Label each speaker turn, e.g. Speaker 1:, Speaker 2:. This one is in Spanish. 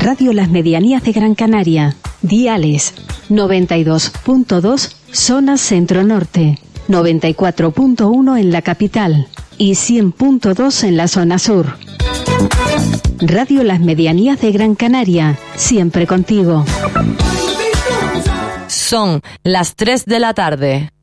Speaker 1: Radio Las Medianías de Gran Canaria. Diales 92.2 zona centro-norte, 94.1 en la capital y 100.2 en la zona sur. Radio Las Medianías de Gran Canaria, siempre contigo.
Speaker 2: Son las 3 de la tarde.